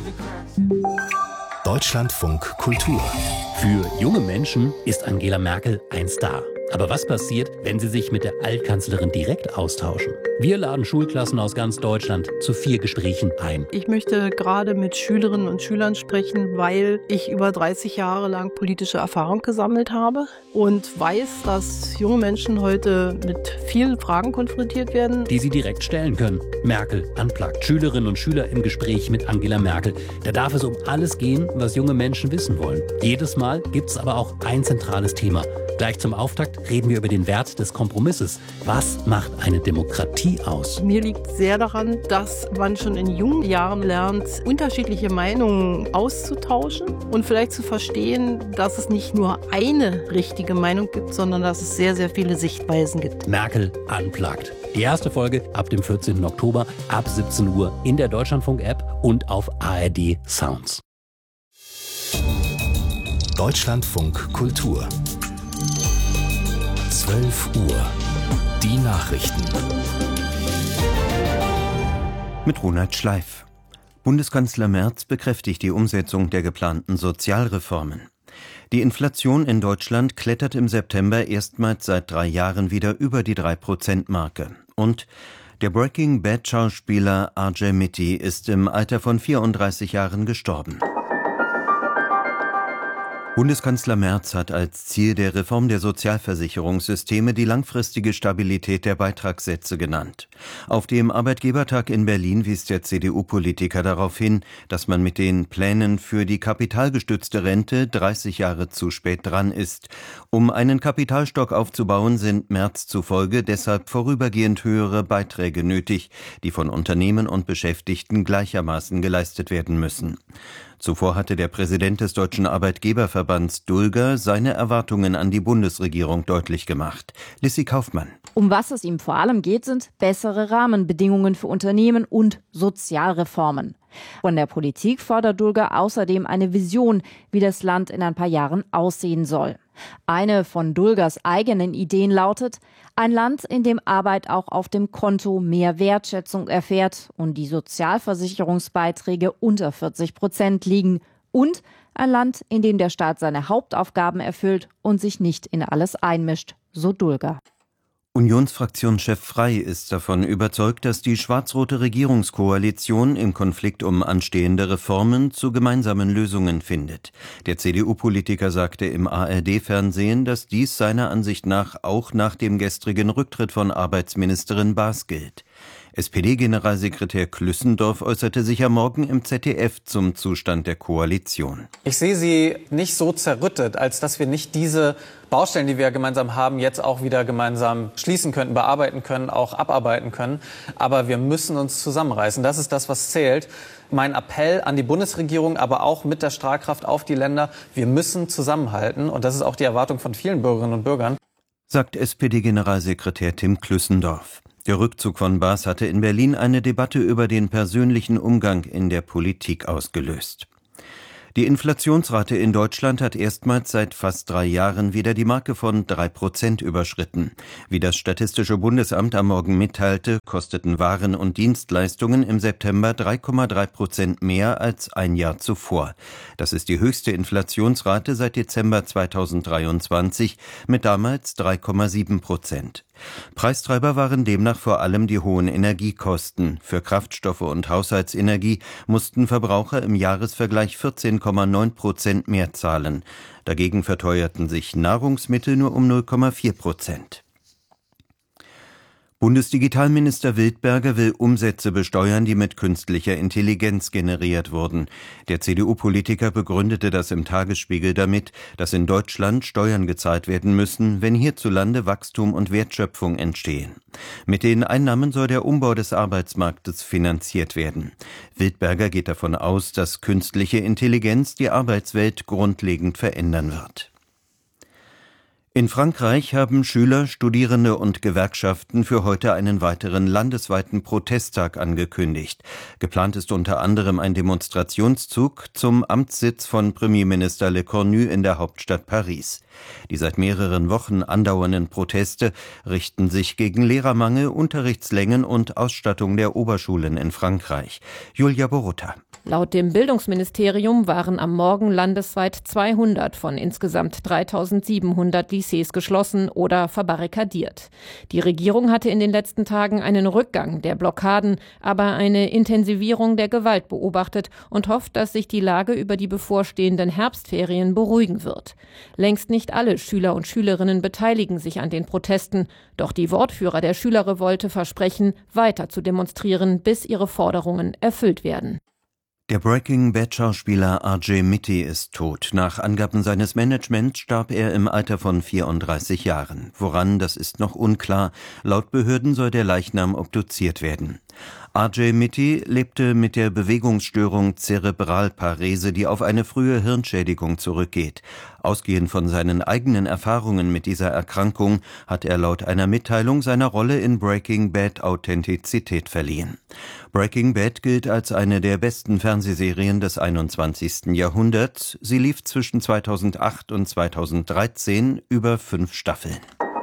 Deutschlandfunk Kultur. Für junge Menschen ist Angela Merkel ein Star. Aber was passiert, wenn sie sich mit der Altkanzlerin direkt austauschen? Wir laden Schulklassen aus ganz Deutschland zu 4 Gesprächen ein. Ich möchte gerade mit Schülerinnen und Schülern sprechen, weil ich über 30 Jahre lang politische Erfahrung gesammelt habe und weiß, dass junge Menschen heute mit vielen Fragen konfrontiert werden, die sie direkt stellen können. Merkel unplugged. Schülerinnen und Schüler im Gespräch mit Angela Merkel. Da darf es um alles gehen, was junge Menschen wissen wollen. Jedes Mal gibt es aber auch ein zentrales Thema. Gleich zum Auftakt reden wir über den Wert des Kompromisses. Was macht eine Demokratie aus? Mir liegt sehr daran, dass man schon in jungen Jahren lernt, unterschiedliche Meinungen auszutauschen und vielleicht zu verstehen, dass es nicht nur eine richtige Meinung gibt, sondern dass es sehr, sehr viele Sichtweisen gibt. Merkel unplugged. Die erste Folge ab dem 14. Oktober ab 17 Uhr in der Deutschlandfunk-App und auf ARD Sounds. Deutschlandfunk Kultur. 12 Uhr. Die Nachrichten. Mit Ronald Schleif. Bundeskanzler Merz bekräftigt die Umsetzung der geplanten Sozialreformen. Die Inflation in Deutschland klettert im September erstmals seit 3 Jahren wieder über die 3%-Marke. Und der Breaking Bad-Schauspieler Arjay Mitti ist im Alter von 34 Jahren gestorben. Bundeskanzler Merz hat als Ziel der Reform der Sozialversicherungssysteme die langfristige Stabilität der Beitragssätze genannt. Auf dem Arbeitgebertag in Berlin wies der CDU-Politiker darauf hin, dass man mit den Plänen für die kapitalgestützte Rente 30 Jahre zu spät dran ist. Um einen Kapitalstock aufzubauen, sind Merz zufolge deshalb vorübergehend höhere Beiträge nötig, die von Unternehmen und Beschäftigten gleichermaßen geleistet werden müssen. Zuvor hatte der Präsident des Deutschen Arbeitgeberverbands Dulger seine Erwartungen an die Bundesregierung deutlich gemacht. Lissy Kaufmann. Um was es ihm vor allem geht, sind bessere Rahmenbedingungen für Unternehmen und Sozialreformen. Von der Politik fordert Dulger außerdem eine Vision, wie das Land in ein paar Jahren aussehen soll. Eine von Dulgers eigenen Ideen lautet: ein Land, in dem Arbeit auch auf dem Konto mehr Wertschätzung erfährt und die Sozialversicherungsbeiträge unter 40% liegen. Und ein Land, in dem der Staat seine Hauptaufgaben erfüllt und sich nicht in alles einmischt, so Dulger. Unionsfraktionschef Frey ist davon überzeugt, dass die schwarz-rote Regierungskoalition im Konflikt um anstehende Reformen zu gemeinsamen Lösungen findet. Der CDU-Politiker sagte im ARD-Fernsehen, dass dies seiner Ansicht nach auch nach dem gestrigen Rücktritt von Arbeitsministerin Baas gilt. SPD-Generalsekretär Klüssendorf äußerte sich am Morgen im ZDF zum Zustand der Koalition. Ich sehe sie nicht so zerrüttet, als dass wir nicht diese Baustellen, die wir gemeinsam haben, jetzt auch wieder gemeinsam schließen könnten, bearbeiten können, auch abarbeiten können. Aber wir müssen uns zusammenreißen. Das ist das, was zählt. Mein Appell an die Bundesregierung, aber auch mit der Strahlkraft auf die Länder: Wir müssen zusammenhalten. Und das ist auch die Erwartung von vielen Bürgerinnen und Bürgern, sagt SPD-Generalsekretär Tim Klüssendorf. Der Rückzug von Baas hatte in Berlin eine Debatte über den persönlichen Umgang in der Politik ausgelöst. Die Inflationsrate in Deutschland hat erstmals seit fast 3 Jahren wieder die Marke von 3% überschritten. Wie das Statistische Bundesamt am Morgen mitteilte, kosteten Waren und Dienstleistungen im September 3,3% mehr als ein Jahr zuvor. Das ist die höchste Inflationsrate seit Dezember 2023 mit damals 3,7%. Preistreiber waren demnach vor allem die hohen Energiekosten. Für Kraftstoffe und Haushaltsenergie mussten Verbraucher im Jahresvergleich 14,9% mehr zahlen. Dagegen verteuerten sich Nahrungsmittel nur um 0,4%. Bundesdigitalminister Wildberger will Umsätze besteuern, die mit künstlicher Intelligenz generiert wurden. Der CDU-Politiker begründete das im Tagesspiegel damit, dass in Deutschland Steuern gezahlt werden müssen, wenn hierzulande Wachstum und Wertschöpfung entstehen. Mit den Einnahmen soll der Umbau des Arbeitsmarktes finanziert werden. Wildberger geht davon aus, dass künstliche Intelligenz die Arbeitswelt grundlegend verändern wird. In Frankreich haben Schüler, Studierende und Gewerkschaften für heute einen weiteren landesweiten Protesttag angekündigt. Geplant ist unter anderem ein Demonstrationszug zum Amtssitz von Premierminister Le Cornu in der Hauptstadt Paris. Die seit mehreren Wochen andauernden Proteste richten sich gegen Lehrermangel, Unterrichtslängen und Ausstattung der Oberschulen in Frankreich. Julia Borutta. Laut dem Bildungsministerium waren am Morgen landesweit 200 von insgesamt 3.700 Lycées geschlossen oder verbarrikadiert. Die Regierung hatte in den letzten Tagen einen Rückgang der Blockaden, aber eine Intensivierung der Gewalt beobachtet und hofft, dass sich die Lage über die bevorstehenden Herbstferien beruhigen wird. Längst nicht alle Schüler und Schülerinnen beteiligen sich an den Protesten, doch die Wortführer der Schülerrevolte versprechen, weiter zu demonstrieren, bis ihre Forderungen erfüllt werden. Der Breaking Bad-Schauspieler R.J. Mitte ist tot. Nach Angaben seines Managements starb er im Alter von 34 Jahren. Woran, das ist noch unklar. Laut Behörden soll der Leichnam obduziert werden. R.J. Mitte lebte mit der Bewegungsstörung Zerebralparese, die auf eine frühe Hirnschädigung zurückgeht. Ausgehend von seinen eigenen Erfahrungen mit dieser Erkrankung hat er laut einer Mitteilung seiner Rolle in Breaking Bad Authentizität verliehen. Breaking Bad gilt als eine der besten Fernsehserien des 21. Jahrhunderts. Sie lief zwischen 2008 und 2013 über 5 Staffeln.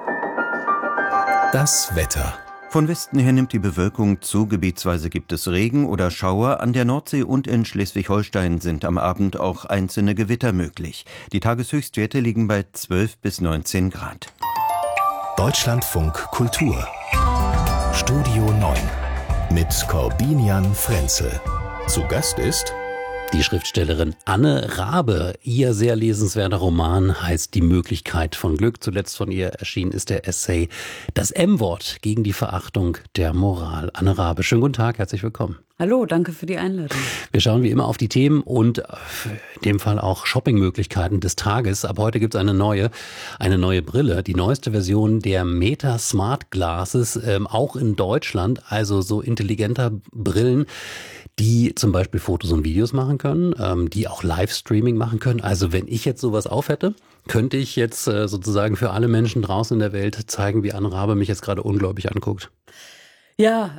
Das Wetter. Von Westen her nimmt die Bewölkung zu, gebietsweise gibt es Regen oder Schauer. An der Nordsee und in Schleswig-Holstein sind am Abend auch einzelne Gewitter möglich. Die Tageshöchstwerte liegen bei 12 bis 19 Grad. Deutschlandfunk Kultur. Studio 9 mit Corbinian Frenzel. Zu Gast ist die Schriftstellerin Anne Rabe. Ihr sehr lesenswerter Roman heißt Die Möglichkeit von Glück. Zuletzt von ihr erschienen ist der Essay Das M-Wort gegen die Verachtung der Moral. Anne Rabe, schönen guten Tag, herzlich willkommen. Hallo, danke für die Einladung. Wir schauen wie immer auf die Themen und in dem Fall auch Shoppingmöglichkeiten des Tages. Ab heute gibt es eine neue Brille, die neueste Version der Meta Smart Glasses, auch in Deutschland, also so intelligenter Brillen, die zum Beispiel Fotos und Videos machen können, die auch Livestreaming machen können. Also wenn ich jetzt sowas aufhätte, könnte ich jetzt sozusagen für alle Menschen draußen in der Welt zeigen, wie Anne Rabe mich jetzt gerade ungläubig anguckt. Ja,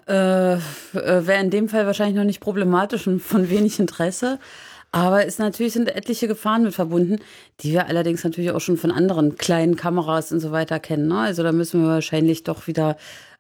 wäre in dem Fall wahrscheinlich noch nicht problematisch und von wenig Interesse. Aber sind etliche Gefahren mit verbunden, die wir allerdings natürlich auch schon von anderen kleinen Kameras und so weiter kennen. Ne? Also da müssen wir wahrscheinlich doch wieder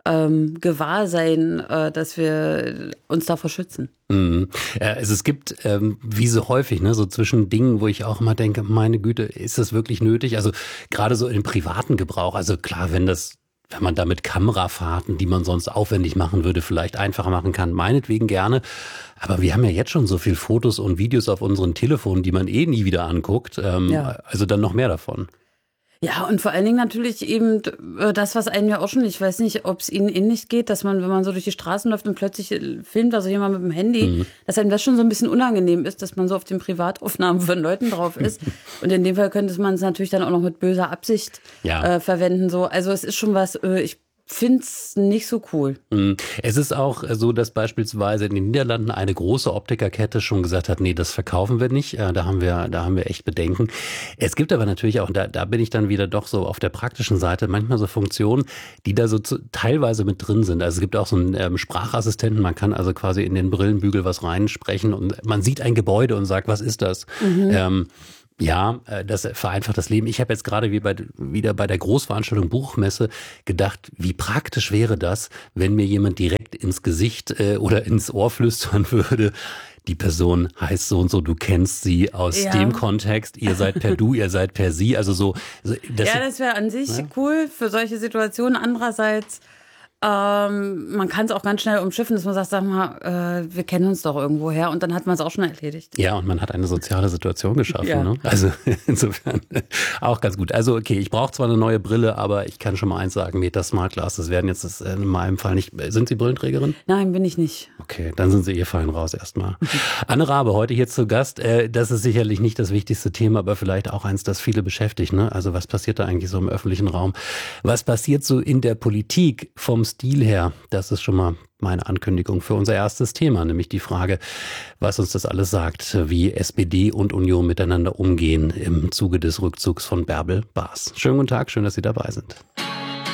gewahr sein, dass wir uns davor schützen. Mhm. Es gibt, wie so häufig, ne, so zwischen Dingen, wo ich auch immer denke, meine Güte, ist das wirklich nötig? Also gerade so im privaten Gebrauch, also klar, wenn man damit Kamerafahrten, die man sonst aufwendig machen würde, vielleicht einfacher machen kann, meinetwegen gerne. Aber wir haben ja jetzt schon so viel Fotos und Videos auf unseren Telefonen, die man nie wieder anguckt. Also dann noch mehr davon. Ja, und vor allen Dingen natürlich eben das, was einem ja auch schon, ich weiß nicht, ob es Ihnen ähnlich geht, dass man, wenn man so durch die Straßen läuft und plötzlich filmt, also jemand mit dem Handy, dass einem das schon so ein bisschen unangenehm ist, dass man so auf den Privataufnahmen von Leuten drauf ist. Und in dem Fall könnte man es natürlich dann auch noch mit böser Absicht verwenden. So. Also es ist schon was, ich finde es nicht so cool. Es ist auch so, dass beispielsweise in den Niederlanden eine große Optikerkette schon gesagt hat, nee, das verkaufen wir nicht. Da haben wir echt Bedenken. Es gibt aber natürlich auch, da bin ich dann wieder doch so auf der praktischen Seite, manchmal so Funktionen, die da so teilweise mit drin sind. Also es gibt auch so einen Sprachassistenten, man kann also quasi in den Brillenbügel was reinsprechen und man sieht ein Gebäude und sagt, was ist das? Ja, das vereinfacht das Leben. Ich habe jetzt gerade wieder bei der Großveranstaltung Buchmesse gedacht, wie praktisch wäre das, wenn mir jemand direkt ins Gesicht oder ins Ohr flüstern würde, die Person heißt so und so, du kennst sie aus dem Kontext, ihr seid per du, ihr seid per sie, also so. Das wäre an sich cool für solche Situationen. Andererseits man kann es auch ganz schnell umschiffen, dass man sagt, sag mal, wir kennen uns doch irgendwo her und dann hat man es auch schon erledigt. Ja, und man hat eine soziale Situation geschaffen. Ne? Also insofern auch ganz gut. Also okay, ich brauche zwar eine neue Brille, aber ich kann schon mal eins sagen, Meta Smart Glasses werden jetzt in meinem Fall nicht. Sind Sie Brillenträgerin? Nein, bin ich nicht. Okay, dann sind Sie ihr fein raus erstmal. Anne Rabe, heute hier zu Gast. Das ist sicherlich nicht das wichtigste Thema, aber vielleicht auch eins, das viele beschäftigt. Ne? Also was passiert da eigentlich so im öffentlichen Raum? Was passiert so in der Politik vom Stil her? Das ist schon mal meine Ankündigung für unser erstes Thema, nämlich die Frage, was uns das alles sagt, wie SPD und Union miteinander umgehen im Zuge des Rückzugs von Bärbel Baas. Schönen guten Tag, schön, dass Sie dabei sind.